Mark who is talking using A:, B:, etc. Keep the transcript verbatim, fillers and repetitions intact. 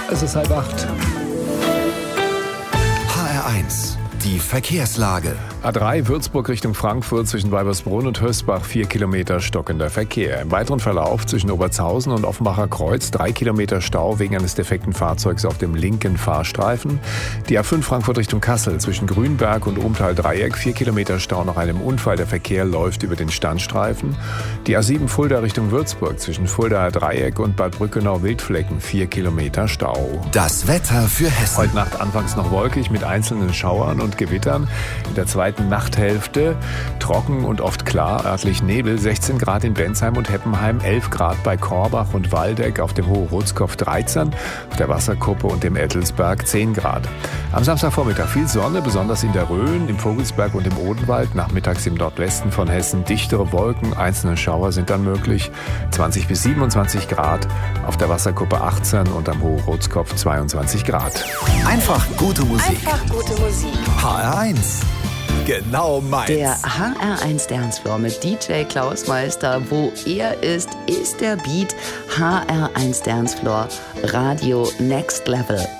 A: Es ist halb acht.
B: H R eins. Die Verkehrslage.
A: A drei Würzburg Richtung Frankfurt zwischen Weibersbrunn und Hösbach vier Kilometer stockender Verkehr. Im weiteren Verlauf zwischen Obertshausen und Offenbacher Kreuz drei Kilometer Stau wegen eines defekten Fahrzeugs auf dem linken Fahrstreifen. Die A fünf Frankfurt Richtung Kassel zwischen Grünberg und Umtal-Dreieck vier Kilometer Stau nach einem Unfall. Der Verkehr läuft über den Standstreifen. Die A sieben Fulda Richtung Würzburg zwischen Fuldaer Dreieck und Bad Brückenau-Wildflecken vier Kilometer Stau.
B: Das Wetter für Hessen.
A: Heute Nacht anfangs noch wolkig mit einzelnen Schauern und Gewittern. In der zweiten Nachthälfte trocken und oft klar, örtlich Nebel, sechzehn Grad in Bensheim und Heppenheim, elf Grad bei Korbach und Waldeck, auf dem Hohe-Rotskopf dreizehn, auf der Wasserkuppe und dem Ettelsberg zehn Grad. Am Samstagvormittag viel Sonne, besonders in der Rhön, im Vogelsberg und im Odenwald, nachmittags im Nordwesten von Hessen dichtere Wolken, einzelne Schauer sind dann möglich, zwanzig bis siebenundzwanzig Grad, auf der Wasserkuppe achtzehn und am Hohe-Rotskopf zweiundzwanzig Grad.
B: Einfach gute Musik.
C: Einfach gute Musik.
B: H R eins. Genau meins.
D: Der H R eins Dancefloor mit D J Klaus Meister. Wo er ist, ist der Beat. H R eins Dancefloor. Radio Next Level.